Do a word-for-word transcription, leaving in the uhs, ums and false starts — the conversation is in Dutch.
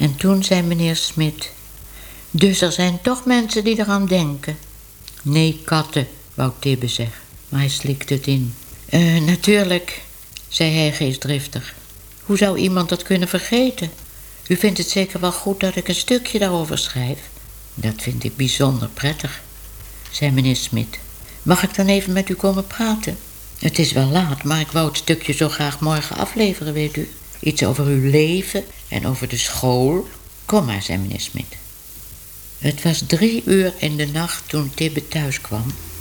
En toen zei meneer Smit: dus er zijn toch mensen die eraan denken. Nee, katten, wou Tibbe zeggen, maar hij slikte het in. Uh, natuurlijk, zei hij geestdriftig. Hoe zou iemand dat kunnen vergeten? U vindt het zeker wel goed dat ik een stukje daarover schrijf? Dat vind ik bijzonder prettig, zei meneer Smit. Mag ik dan even met u komen praten? Het is wel laat, maar ik wou het stukje zo graag morgen afleveren, weet u. Iets over uw leven en over de school. Kom maar, zei meneer Smit. Het was drie uur in de nacht toen Tibbe thuis kwam.